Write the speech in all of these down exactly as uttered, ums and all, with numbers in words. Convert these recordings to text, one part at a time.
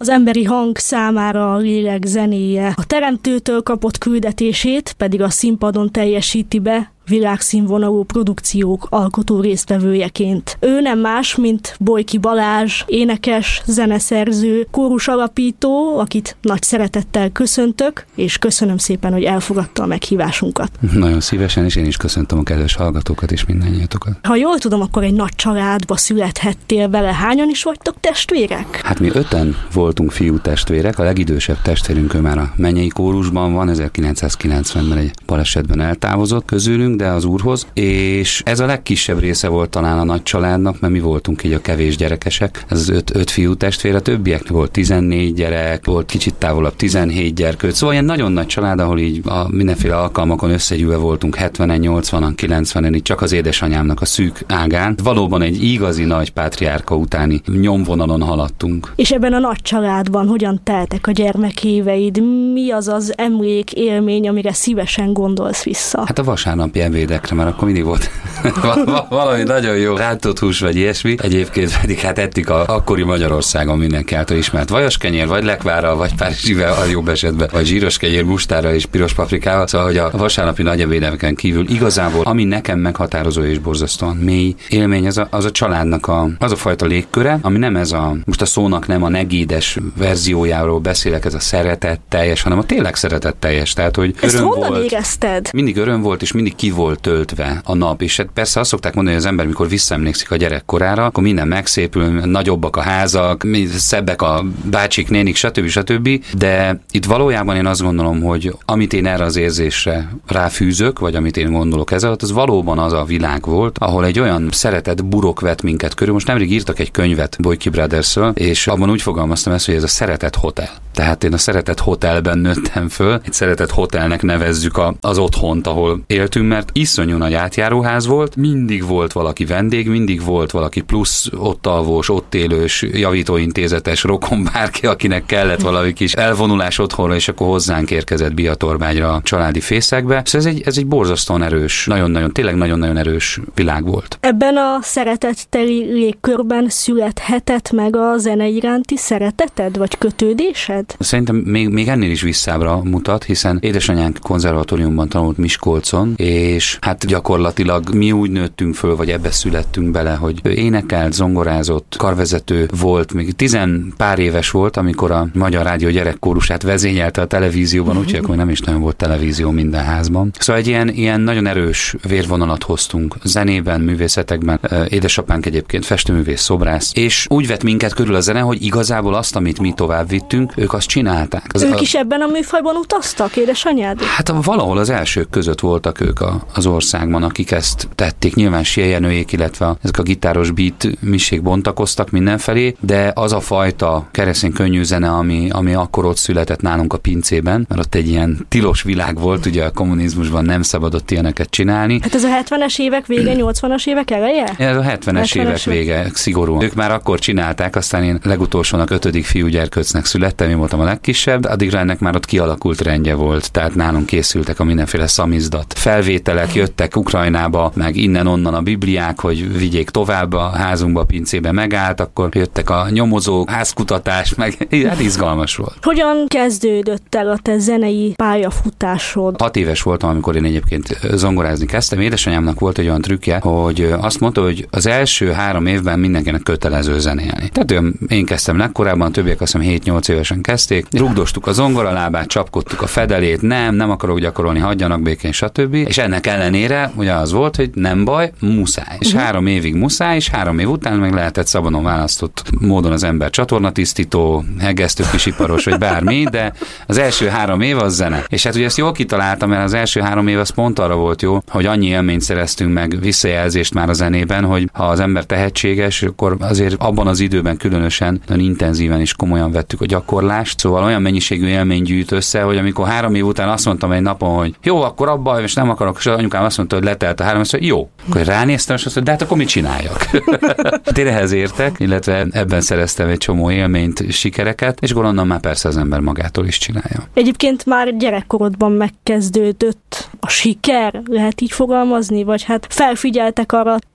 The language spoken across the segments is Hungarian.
Az emberi hang számára a lélek zenéje. A teremtőtől kapott küldetését pedig a színpadon teljesíti be, világszínvonalú produkciók alkotó résztvevőjeként. Ő nem más, mint Bolyky Balázs, énekes, zeneszerző, kórus alapító, akit nagy szeretettel köszöntök, és köszönöm szépen, hogy elfogadta a meghívásunkat. Nagyon szívesen, és én is köszöntöm a kedves hallgatókat és mindannyiatokat. Ha jól tudom, akkor egy nagy családba születhettél vele. Hányan is vagytok testvérek? Hát mi öten voltunk fiú testvérek, a legidősebb testvérünk ő már a mennyei kórusban van, ezerkilencszázkilencvenben egy balesetben eltávozott közülünk, de az Úrhoz, és ez a legkisebb része volt talán a nagy családnak, mert mi voltunk így a kevés gyerekesek, ez az öt, öt fiú testvér, a többiek volt tizennégy gyerek, volt kicsit távolabb tizenhét gyerkőc, szóval ilyen nagyon nagy család, ahol így a mindenféle alkalmakon összegyűlve voltunk hetvenen, nyolcvanan, kilencvenen, így csak az édesanyámnak a szűk ágán. Valóban egy igazi nagy pátriárka utáni nyomvonalon haladtunk. És ebben a nagy családban hogyan teltek a gyermekéveid? Mi az az emlék, élmény, amire szívesen gondolsz vissza? Hát a vasárnapi ebédekre, mert akkor mindig volt valami nagyon jó rántott hús, vagy ilyesmi. Egyébként pedig hát ettük a akkori Magyarországon mindenki által ismert vajaskenyér, vagy lekvárral, vagy párizsivel a jobb esetben, vagy zsíros kenyér mustárral és piros paprikával. Szóval, hogy a vasárnapi nagy ebédeken kívül igazából, ami nekem meghatározó és borzasztóan mély élmény, az a, az a családnak a, az a fajta légköre, ami nem ez a, most a szónak nem a negédes verziójáról beszélek, ez a szeretetteljes, hanem a tényleg szeretetteljes. Tehát, hogy ezt öröm honnan volt, érezted? mindig öröm volt, és mindig ki volt töltve a nap, és hát persze azt szokták mondani, hogy az ember, mikor visszaemlékszik a gyerekkorára, akkor minden megszépül, nagyobbak a házak, szebbek a bácsik, nénik, stb. stb. De itt valójában én azt gondolom, hogy amit én erre az érzésre ráfűzök, vagy amit én gondolok ezzel, az valóban az a világ volt, ahol egy olyan szeretet burok vett minket körül. Most nemrég írtak egy könyvet Bolyky Brothersről, és abban úgy fogalmaztam ezt, hogy ez a szeretet hotel. Tehát én a szeretet hotelben nőttem föl, egy szeretet hotelnek nevezzük a, az otthont, ahol éltünk, mert iszonyú nagy átjáróház volt, mindig volt valaki vendég, mindig volt valaki plusz ott alvós, ott élős, javítóintézetes rokon, bárki, akinek kellett valami kis elvonulás otthonra, és akkor hozzánk érkezett Biatorbágyra a családi fészekbe. Szóval ez egy, ez egy borzasztóan erős, nagyon-nagyon, tényleg nagyon-nagyon erős világ volt. Ebben a szeretetteli légkörben születhetett meg a zene iránti szereteted, vagy kötődésed? Szerintem még, még ennél is visszábbra mutat, hiszen édesanyánk konzervatóriumban tanult Miskolcon, és hát gyakorlatilag mi úgy nőttünk föl, vagy ebbe születtünk bele, hogy énekelt, zongorázott, karvezető volt, még tizen pár éves volt, amikor a Magyar Rádió gyerekkórusát vezényelte a televízióban, úgyhogy akkor nem is nagyon volt televízió minden házban. Szóval egy ilyen, ilyen nagyon erős vérvonalat hoztunk zenében, művészetekben. Édesapánk egyébként festőművész, szobrász, és úgy vett minket körül a zene, hogy igazából azt, amit mi tovább vittünk, ők azt csinálták. Az, ők a... is ebben a műfajban utaztak, édesanyád? Hát valahol az elsők között voltak ők a, az országban, akik ezt tették. Nyilván Siejenőjék, illetve a, ezek a gitáros beat misék bontakoztak mindenfelé, de az a fajta keresztény könnyű zene, ami, ami akkor ott született nálunk a pincében, mert ott egy ilyen tilos világ volt, ugye a kommunizmusban nem szabadott ilyeneket csinálni. Hát ez a hetvenes évek vége, nyolcvanas évek eleje? Ez a hetvenes évek vége, szigorúan. Ők már akkor csinálták, aztán én legutolsónak ötödik fiúgyerkőcnek születtem, én voltam a legkisebb, addigra ennek már ott kialakult rendje volt, tehát nálunk készültek a mindenféle szamizdat. Felvételek jöttek Ukrajnába, meg innen-onnan a bibliák, hogy vigyék tovább a házunkba, a pincébe megállt, akkor jöttek a nyomozók, házkutatás, meg hát izgalmas volt. Hogyan kezdődött el a te zenei pályafutásod? Hat éves voltam, amikor én egyébként zongorázni kezdtem. Édesanyámnak volt egy olyan trükkje, hogy azt mondta, hogy az első három évben mindenkinek kötelező zenélni. Tehát én kezdtem legkorábban, a többiek azt hiszem hét-nyolc évesen kezdték. Rugdostuk a zongoralábát, csapkodtuk a fedelét, nem, nem akarok gyakorolni, hagyjanak békén, stb. És ennek ellenére ugye az volt, hogy nem baj, muszáj. És uh-huh. három évig muszáj, és három év után meg lehetett szabadon választott módon az ember csatornatisztító, hegesztő kisiparos, vagy bármi, de az első három év az zene. És hát ugye ezt jól kitaláltam, mert az első három év az pont arra volt jó, hogy annyi élményt szereztünk meg, visszajelzést már a zenében, hogy ha az ember tehetséges, akkor azért abban az időben különösen nagyon intenzíven és komolyan vettük a gyakorlást. Szóval olyan mennyiségű élmény gyűjt össze, hogy amikor három év után azt mondtam egy napon, hogy jó, akkor abba, és nem akarok, és anyukám azt mondta, hogy letelt a három, és mondta, jó. Akkor ránéztem, és azt mondta, de hát akkor mit csináljak? Én ehhez értek, illetve ebben szereztem egy csomó élményt, sikereket, és onnan már persze az ember magától is csinálja. Egyébként már gyerekkorodban megkezdődött a siker, lehet így fogalmazni, vagy hát felfigyeltek arra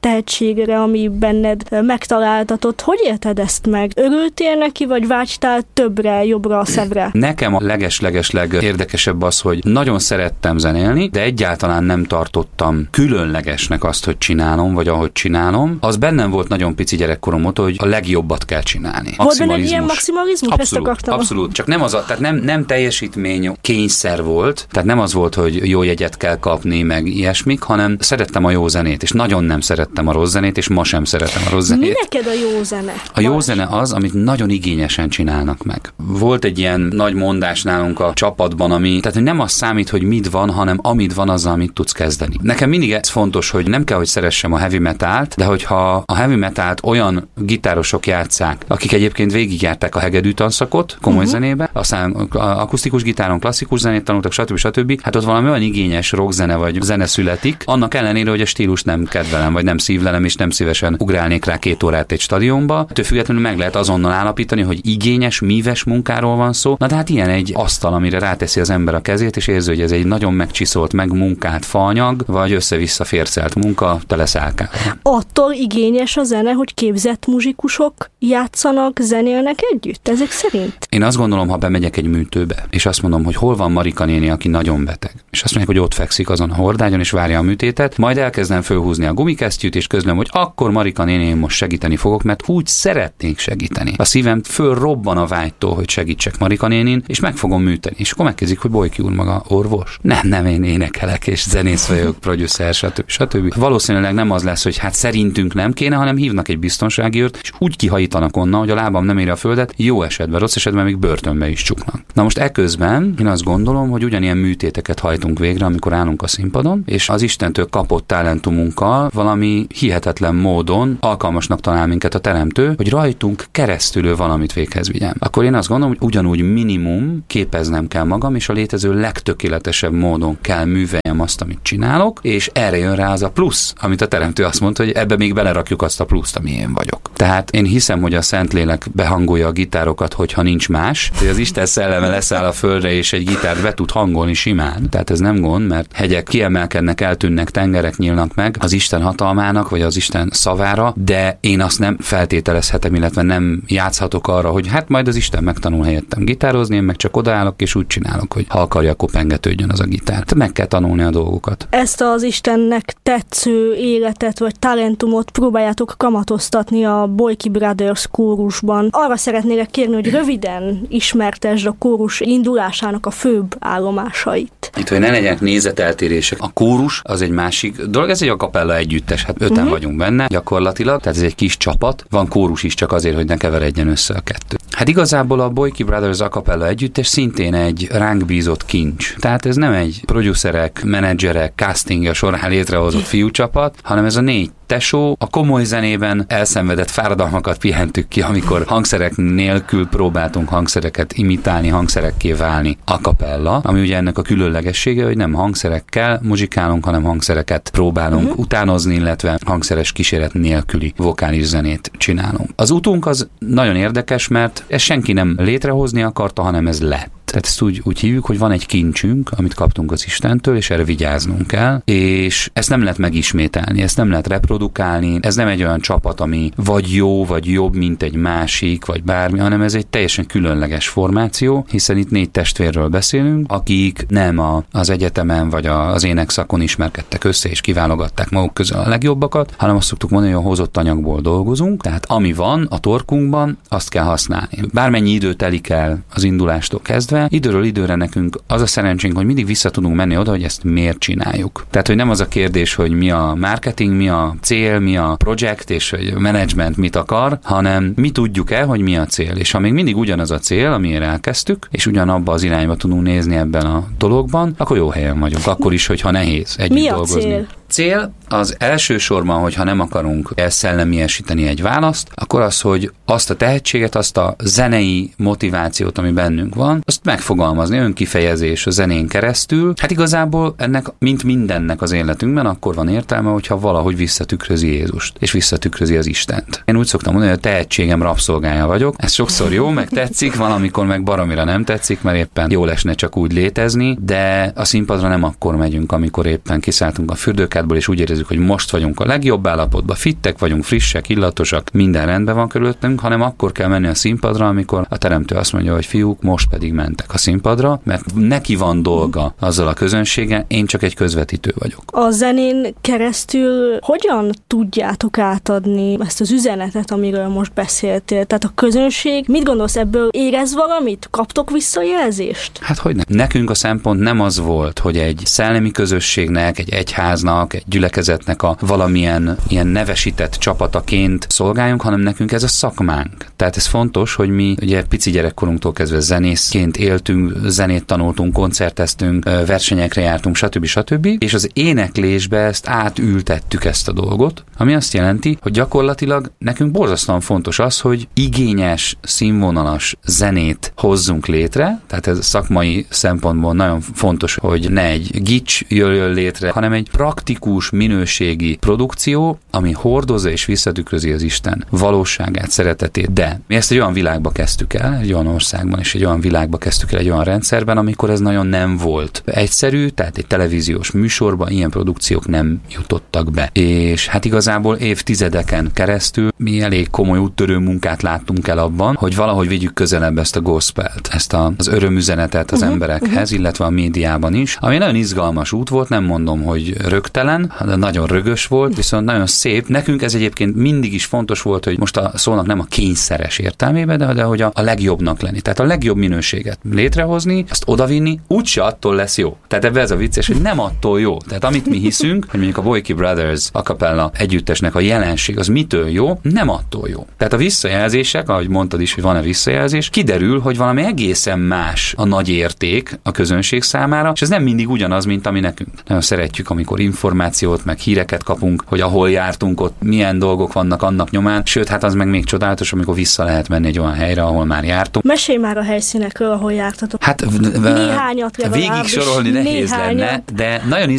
tehetségre, ami benned megtaláltatott. Hogy élted ezt meg? Örültél neki, vagy vágytál többre, jobbra a szebbre? Nekem a leges-legesleg érdekesebb az, hogy nagyon szerettem zenélni, de egyáltalán nem tartottam különlegesnek azt, hogy csinálom, vagy ahogy csinálom. Az bennem volt nagyon pici gyerekkorom óta, hogy a legjobbat kell csinálni. Volt benne ilyen maximalizmus? Abszolút, abszolút. Csak nem az a, tehát nem, nem teljesítmény kényszer volt, tehát nem az volt, hogy jó jegyet kell kapni, meg ilyesmik, hanem szerettem a jó zenét, és nagyon nem szerettem a rossz zenét, és ma sem szeretem a rossz zenét. Mi neked a jó zene? A jó zene az, amit nagyon igényesen csinálnak meg. Volt egy ilyen nagy mondás nálunk a csapatban, ami, tehát hogy nem az számít, hogy mit van, hanem amit van, azzal, amit tudsz kezdeni. Nekem mindig ez fontos, hogy nem kell, hogy szeressem a heavy metalt, de hogyha a heavy metalt olyan gitárosok játsszák, akik egyébként végigjárták a hegedű tanszakot komoly uh-huh. zenébe, aztán akusztikus gitáron klasszikus zenét tanultak, stb. stb. Hát ott valami olyan igényes rockzene vagy zene születik, annak ellenére, hogy a stílus nem kedvelem, vagy nem szívlelem, és nem szívesen ugrálnék rá két órát egy stadionba. Ettől függetlenül meg lehet azonnal állapítani, hogy igényes, míves munkáról van szó. Na de hát ilyen egy asztal, amire ráteszi az ember a kezét, és érzi, hogy ez egy nagyon megcsiszolt, megmunkált faanyag, vagy össze-vissza fércelt munka, tele szálkával. Attól igényes a zene, hogy képzett muzsikusok játszanak, zenélnek együtt, ezek szerint? Én azt gondolom, ha bemegyek egy műtőbe, és azt mondom, hogy hol van Marika néni, aki nagyon beteg, és azt mondják, hogy ott fekszik azon a hordágyon, és várja a műtétet, majd elkezdem fölhúzni a gumikesztyűt, és közlöm, hogy akkor Marika néni, én most segíteni fogok, mert úgy szeretnék segíteni. A szívem fölrobban a vágytól, hogy segítsek Marika nénin, és meg fogom műteni. És akkor megkezdik, hogy Bolyki úr maga orvos. Nem, nem, én énekelek, és zenész vagyok, producer, stb. stb. Valószínűleg nem az lesz, hogy hát szerintünk nem kéne, hanem hívnak egy biztonsági őrt, és úgy kihajítanak onnan, hogy a lábam nem éri a földet, jó esetben, rossz esetben még börtönbe is csuknak. Na most eközben én azt gondolom, hogy ugyanilyen műtéteket hajtunk végre, amikor állunk a színpadon, és az Istentől kapott talentumunkkal valami hihetetlen módon alkalmasnak talál minket a teremtő, hogy rajtunk keresztül valamit véghez vigyem. Akkor én azt gondolom, hogy ugyanúgy minimum képeznem kell magam, és a létező legtökéletesebb módon kell műveljem azt, amit csinálok, és erre jön rá az a plusz, amit a teremtő azt mondta, hogy ebbe még belerakjuk azt a pluszt, ami én vagyok. Tehát én hiszem, hogy a Szentlélek behangolja a gitárokat, hogyha nincs más, hogy az Isten szelleme leszáll a földre, és egy gitárt be tud hangolni simán. Tehát ez nem gond, mert hegyek kiemelkednek, eltűnnek, tengerek nyílnak meg az Isten hatalmának, vagy az Isten szavára, de én azt nem feltételezhetem, illetve nem játszhatok arra, hogy hát majd az Isten megtanul helyettem gitározni, én meg csak odaállok, és úgy csinálok, hogy ha akarja, akkor pengetődjön az a gitár. Tehát meg kell tanulni a dolgokat. Ezt az Istennek tetsző életet, vagy talentumot próbáljátok kamatoztatni a Bolyki Brothers kórusban. Arra szeretnélek kérni, hogy röviden ismertesd a kórus indulásának a főbb állomásait. Itt, hogy ne legyenek nézeteltérések. A kórus az egy másik dolog, ez egy a kapella együttes, hát öten uh-huh. vagyunk benne gyakorlatilag, tehát ez egy kis csapat. Van kórus is csak azért, hogy ne keveredjen össze a kettő. Hát igazából a Bolyki Brothers a kapella együttes szintén egy ránk bízott kincs. Tehát ez nem egy producerek, menedzserek, castingja során létrehozott fiúcsapat, hanem ez a négy tesó, a komoly zenében elszenvedett fáradalmakat pihentük ki, amikor hangszerek nélkül próbáltunk hangszereket imitálni, hangszerekké válni a kapella, ami ugye ennek a különlegessége, hogy nem hangszerekkel muzsikálunk, hanem hangszereket próbálunk uh-huh. utánozni, illetve hangszeres kíséret nélküli vokális zenét csinálunk. Az utunk az nagyon érdekes, mert ezt senki nem létrehozni akarta, hanem ez lett. Tehát ezt úgy, úgy hívjuk, hogy van egy kincsünk, amit kaptunk az Istentől, és erre vigyáznunk kell, és ezt nem lehet megismételni, ezt nem lehet reprodukálni, ez nem egy olyan csapat, ami vagy jó, vagy jobb, mint egy másik, vagy bármi, hanem ez egy teljesen különleges formáció, hiszen itt négy testvérről beszélünk, akik nem a, az egyetemen, vagy a, az énekszakon ismerkedtek össze, és kiválogatták maguk közül a legjobbakat, hanem azt szoktuk mondani, hogy a hozott anyagból dolgozunk, tehát ami van a torkunkban, azt kell használni. Bármennyi idő telik el az indulástól kezdve, időről időre nekünk az a szerencsénk, hogy mindig vissza tudunk menni oda, hogy ezt miért csináljuk. Tehát, hogy nem az a kérdés, hogy mi a marketing, mi a cél, mi a projekt, és hogy a management mit akar, hanem mi tudjuk-e, hogy mi a cél. És ha még mindig ugyanaz a cél, amiért elkezdtük, és ugyanabba az irányba tudunk nézni ebben a dologban, akkor jó helyen vagyunk. Akkor is, hogyha nehéz együtt mi a dolgozni. Cél? Cél az elsősorban, hogyha nem akarunk elszellemiesíteni egy választ, akkor az, hogy azt a tehetséget, azt a zenei motivációt, ami bennünk van, azt megfogalmazni, önkifejezés a zenén keresztül. Hát igazából ennek, mint mindennek az életünkben, akkor van értelme, hogyha valahogy visszatükrözi Jézust, és visszatükrözi az Istent. Én úgy szoktam mondani, hogy a tehetségem rabszolgája vagyok. Ez sokszor jó, meg tetszik, valamikor meg baromira nem tetszik, mert éppen jól esne csak úgy létezni, de a színpadra nem akkor megyünk, amikor éppen kiszálltunk a fürdőkádból, és úgy érezzük, érezzük, hogy most vagyunk a legjobb állapotban, fittek vagyunk, frissek, illatosak, minden rendben van körülöttünk, hanem akkor kell menni a színpadra, amikor a teremtő azt mondja, hogy fiúk, most pedig mentek a színpadra, mert neki van dolga azzal a közönséggel, én csak egy közvetítő vagyok. A zenén keresztül hogyan tudjátok átadni ezt az üzenetet, amiről most beszéltél? Tehát a közönség, mit gondolsz ebből, érez valamit? Kaptok visszajelzést? Hát hogy nem. Nekünk a szempont nem az volt, hogy egy szellemi közösségnek, egy egyháznak, egy gyülekezetnek a valamilyen ilyen nevesített csapataként szolgáljunk, hanem nekünk ez a szakmánk. Tehát ez fontos, hogy mi ugye pici gyerekkorunktól kezdve zenészként éltünk, zenét tanultunk, koncerteztünk, versenyekre jártunk, stb. stb. És az éneklésbe ezt átültettük ezt a dolgot, ami azt jelenti, hogy gyakorlatilag nekünk borzasztóan fontos az, hogy igényes, színvonalas zenét hozzunk létre, tehát ez szakmai szempontból nagyon fontos, hogy ne egy gics jöjjön létre, hanem egy praktikus, minőségi produkció, ami hordozza és visszatükrözi az Isten valóságát, szeretetét. De mi ezt egy olyan világba kezdtük el, egy olyan országban és egy olyan világba kezdtük el, egy olyan rendszerben, amikor ez nagyon nem volt egyszerű, tehát egy televíziós műsorban ilyen produkciók nem jutottak be. És hát igazából évtizedeken keresztül mi elég komoly úttörő munkát láttunk el abban, hogy valahogy vigyük közelebb ezt a gospelt, ezt a, az örömüzenetet az uh-huh, emberekhez, uh-huh. illetve a médiában is, ami nagyon izgalmas út volt, nem mondom, hogy rögtelen, de nagyon rögös volt, viszont nagyon szép. Nekünk ez egyébként mindig is fontos volt, hogy most a szónak nem a kényszeres értelmében, de, de hogy a, a legjobbnak lenni. Tehát a legjobb minőséget létrehozni, azt odavinni, úgyse attól lesz jó. Tehát ebben ez a vicces, hogy nem attól jó. Tehát amit mi hiszünk, hogy mondjuk a Boyki Brothers a cappella együttesnek a jelenség, az mitől jó, nem attól jó. Tehát a visszajelzések, ahogy mondtad is, hogy van-e visszajelzés, kiderül, hogy valami egészen más a nagy érték a közönség számára, és ez nem mindig ugyanaz, mint ami nekünk. Nagyon szeretjük, amikor információt, meg híreket kapunk, hogy ahol jártunk, ott milyen dolgok vannak annak nyomán, sőt, hát az meg még csodálatos, amikor vissza lehet menni egy olyan helyre, ahol már jártunk. Mesélj már a helyszínekről, ahol jártatok. Hát néhányat legalább. Végig sorolni nehéz néhányat. lenne, de nagyon